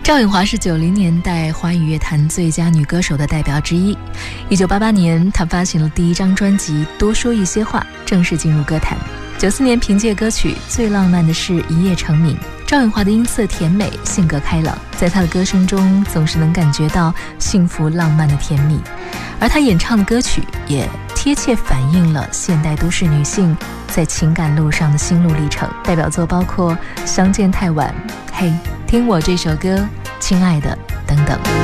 赵咏华是90年代华语乐坛最佳女歌手的代表之一。1988年，她发行了第一张专辑《多说一些话》，正式进入歌坛。94年，凭借歌曲《最浪漫的事》一夜成名。赵咏华的音色甜美，性格开朗，在她的歌声中总是能感觉到幸福浪漫的甜蜜。而她演唱的歌曲也贴切反映了现代都市女性在情感路上的心路历程。代表作包括《相见太晚》、嘿，听我这首歌，亲爱的等等。